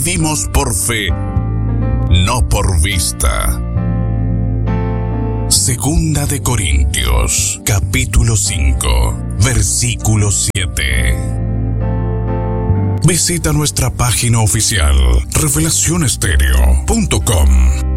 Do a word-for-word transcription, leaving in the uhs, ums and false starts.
Vivimos por fe, no por vista. Segunda de Corintios, capítulo cinco, versículo siete. Visita nuestra página oficial revelación estéreo punto com.